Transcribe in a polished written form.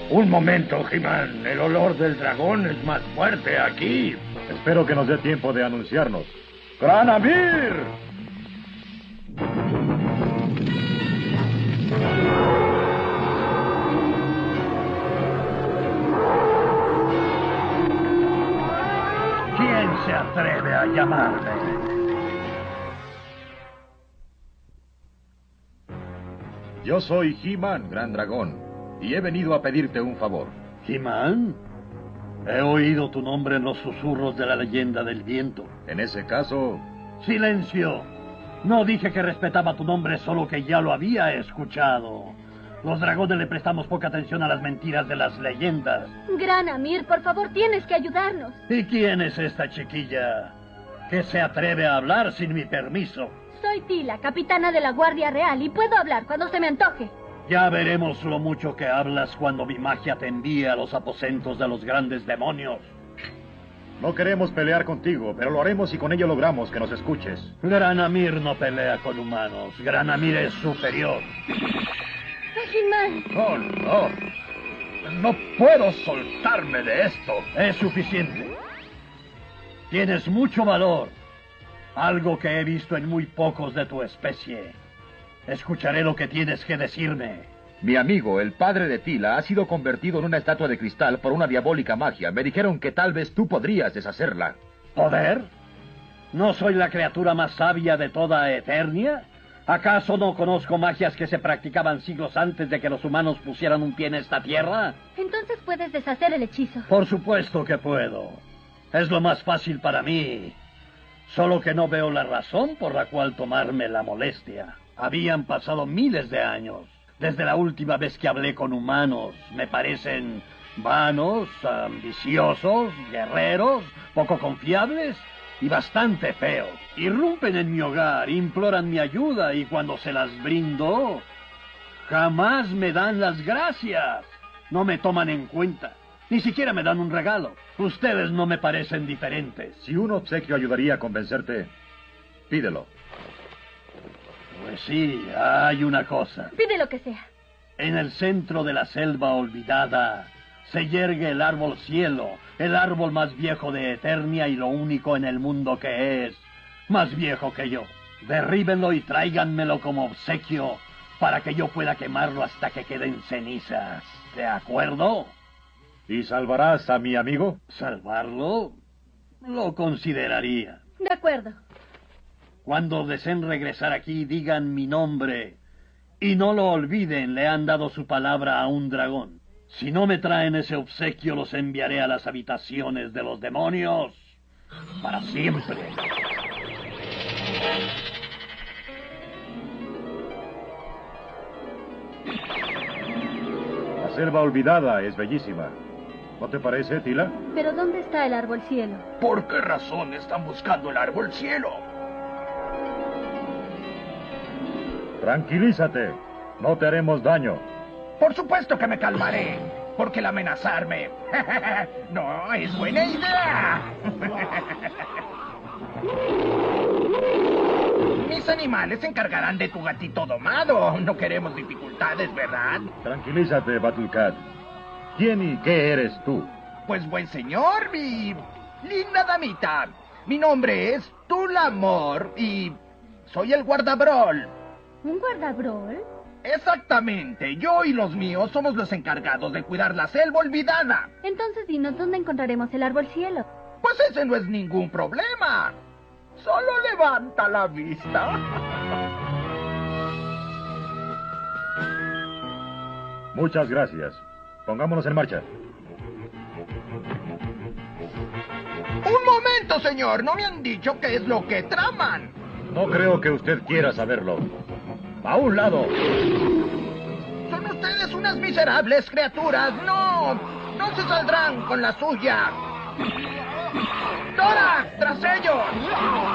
Un momento, He-Man. El olor del dragón es más fuerte aquí. Espero que nos dé tiempo de anunciarnos. ¡Gran Amir! ¿Quién se atreve a llamarme? Yo soy He-Man, Gran Dragón, y he venido a pedirte un favor. ¿He-Man? He oído tu nombre en los susurros de la leyenda del viento. En ese caso... ¡Silencio! No dije que respetaba tu nombre, solo que ya lo había escuchado. Los dragones le prestamos poca atención a las mentiras de las leyendas. Gran Amir, por favor, tienes que ayudarnos. ¿Y quién es esta chiquilla que se atreve a hablar sin mi permiso? Soy Tila, capitana de la Guardia Real, y puedo hablar cuando se me antoje. Ya veremos lo mucho que hablas cuando mi magia te envíe a los aposentos de los grandes demonios. No queremos pelear contigo, pero lo haremos si con ello logramos que nos escuches. Gran Amir no pelea con humanos. Gran Amir es superior. He-Man. Oh, no. No puedo soltarme de esto. Es suficiente. Tienes mucho valor. Algo que he visto en muy pocos de tu especie. Escucharé lo que tienes que decirme. Mi amigo, el padre de Tila, ha sido convertido en una estatua de cristal por una diabólica magia. Me dijeron que tal vez tú podrías deshacerla. ¿Poder? ¿No soy la criatura más sabia de toda Eternia? ¿Acaso no conozco magias que se practicaban siglos antes de que los humanos pusieran un pie en esta tierra? Entonces puedes deshacer el hechizo. Por supuesto que puedo. Es lo más fácil para mí. Solo que no veo la razón por la cual tomarme la molestia. Habían pasado miles de años desde la última vez que hablé con humanos. Me parecen vanos, ambiciosos, guerreros, poco confiables y bastante feos. Irrumpen en mi hogar, imploran mi ayuda y cuando se las brindo, jamás me dan las gracias. No me toman en cuenta. Ni siquiera me dan un regalo. Ustedes no me parecen diferentes. Si un obsequio ayudaría a convencerte, pídelo. Pues sí, hay una cosa. Pide lo que sea. En el centro de la selva olvidada se yergue el árbol cielo, el árbol más viejo de Eternia y lo único en el mundo que es más viejo que yo. Derríbenlo y tráiganmelo como obsequio para que yo pueda quemarlo hasta que queden cenizas. ¿De acuerdo? ¿Y salvarás a mi amigo? ¿Salvarlo? Lo consideraría. De acuerdo. Cuando deseen regresar aquí, digan mi nombre. Y no lo olviden, le han dado su palabra a un dragón. Si no me traen ese obsequio, los enviaré a las habitaciones de los demonios. Para siempre. La selva olvidada es bellísima. ¿No te parece, Tila? Pero ¿dónde está el árbol cielo? ¿Por qué razón están buscando el árbol cielo? Tranquilízate. No te haremos daño. Por supuesto que me calmaré, porque el amenazarme no es buena idea. Mis animales se encargarán de tu gatito domado. No queremos dificultades, ¿verdad? Tranquilízate, Battlecat. ¿Quién y qué eres tú? Pues buen señor, mi linda damita. Mi nombre es Tulamor y soy el guardabrol. ¿Un guardabrol? Exactamente. Yo y los míos somos los encargados de cuidar la selva olvidada. Entonces dinos dónde encontraremos el árbol cielo. Pues ese no es ningún problema. Solo levanta la vista. Muchas gracias. Pongámonos en marcha. Un momento, señor. No me han dicho qué es lo que traman. No creo que usted quiera saberlo. ¡A un lado! Son ustedes unas miserables criaturas. No se saldrán con la suya. ¡Dora, tras ellos!